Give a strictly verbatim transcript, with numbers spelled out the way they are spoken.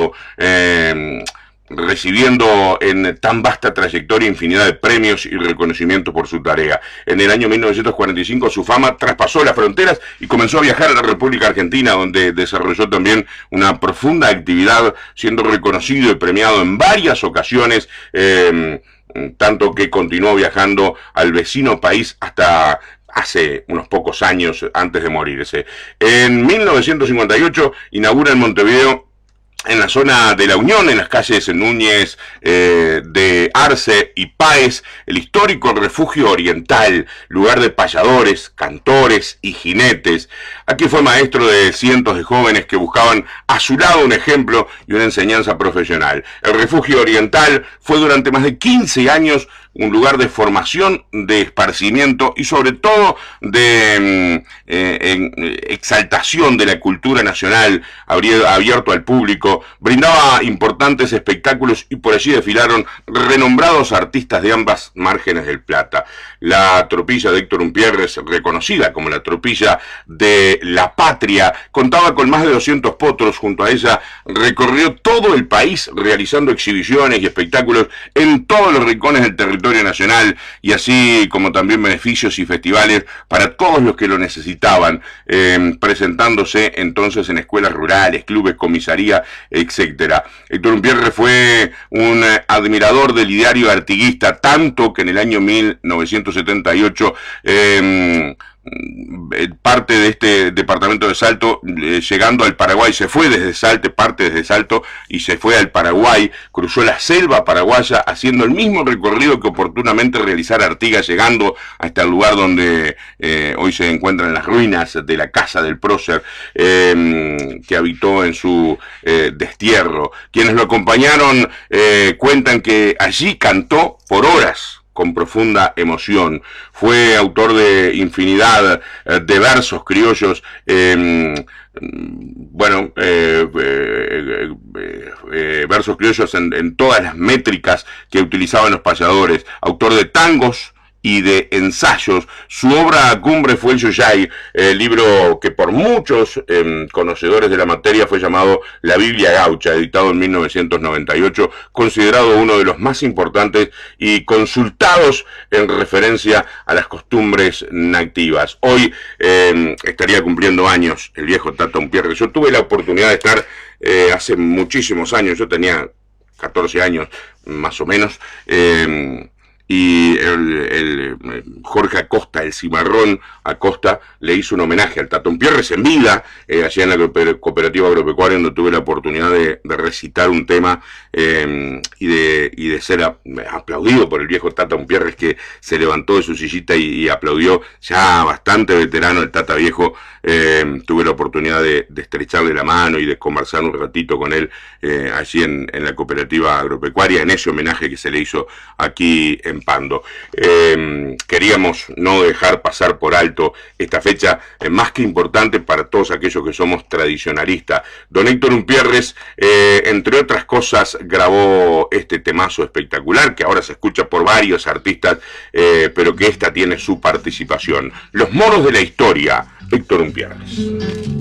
México, eh, recibiendo en tan vasta trayectoria infinidad de premios y reconocimiento por su tarea. En el año mil novecientos cuarenta y cinco su fama traspasó las fronteras y comenzó a viajar a la República Argentina, donde desarrolló también una profunda actividad, siendo reconocido y premiado en varias ocasiones, eh, tanto que continuó viajando al vecino país hasta hace unos pocos años antes de morirse. En mil novecientos cincuenta y ocho inaugura en Montevideo, en la zona de La Unión, en las calles Núñez eh, de Arce y Páez, el histórico Refugio Oriental, lugar de payadores, cantores y jinetes. Aquí fue maestro de cientos de jóvenes que buscaban a su lado un ejemplo y una enseñanza profesional. El Refugio Oriental fue durante más de quince años un lugar de formación, de esparcimiento y sobre todo de eh, en, exaltación de la cultura nacional, abierto al público. Brindaba importantes espectáculos y por allí desfilaron renombrados artistas de ambas márgenes del Plata. La tropilla de Héctor Umpierres, reconocida como la tropilla de la patria, contaba con más de doscientos potros. Junto a ella recorrió todo el país realizando exhibiciones y espectáculos en todos los rincones del territorio nacional, y así como también beneficios y festivales para todos los que lo necesitaban, eh, presentándose entonces en escuelas rurales, clubes, comisaría, etcétera. Héctor Umpierres fue un eh, admirador del ideario artiguista, tanto que en el año mil novecientos setenta y ocho eh, parte de este departamento de Salto, eh, llegando al Paraguay, se fue desde Salto, parte desde Salto y se fue al Paraguay, cruzó la selva paraguaya haciendo el mismo recorrido que oportunamente realizara Artigas, llegando hasta el lugar donde eh, hoy se encuentran las ruinas de la casa del prócer eh, que habitó en su eh, destierro. Quienes lo acompañaron eh, cuentan que allí cantó por horas con profunda emoción. Fue autor de infinidad eh, de versos criollos, eh, bueno, eh, eh, eh, eh, versos criollos en, en todas las métricas que utilizaban los payadores, autor de tangos y de ensayos. Su obra cumbre fue el Yoyay, el libro que por muchos eh, conocedores de la materia fue llamado La Biblia Gaucha, editado en mil novecientos noventa y ocho, considerado uno de los más importantes y consultados en referencia a las costumbres nativas. Hoy eh, estaría cumpliendo años el viejo Tata Umpierres. Yo tuve la oportunidad de estar eh, hace muchísimos años, yo tenía catorce años más o menos, eh, y el, el, el Jorge Acosta, el cimarrón Acosta, le hizo un homenaje al Tata Umpierres en vida, eh, allá en la cooperativa agropecuaria, donde tuve la oportunidad de, de recitar un tema eh, y, de, y de ser a, aplaudido por el viejo Tata Umpierres, que se levantó de su sillita y, y aplaudió, ya bastante veterano el Tata viejo. Eh, tuve la oportunidad de, de estrecharle la mano y de conversar un ratito con él eh, allí en, en la cooperativa agropecuaria, en ese homenaje que se le hizo aquí en Pando. Eh, queríamos no dejar pasar por alto esta fecha eh, más que importante para todos aquellos que somos tradicionalistas. Don Héctor Umpierres, eh, entre otras cosas, grabó este temazo espectacular que ahora se escucha por varios artistas, eh, pero que esta tiene su participación. Los moros de la historia, Héctor Umpierres.